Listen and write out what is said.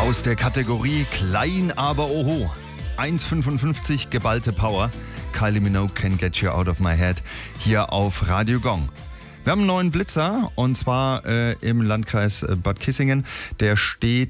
Aus der Kategorie Klein, aber oho. 1,55 geballte Power. Kylie Minogue, Can't Get You Out of My Head. Hier auf Radio Gong. Wir haben einen neuen Blitzer und zwar im Landkreis Bad Kissingen. Der steht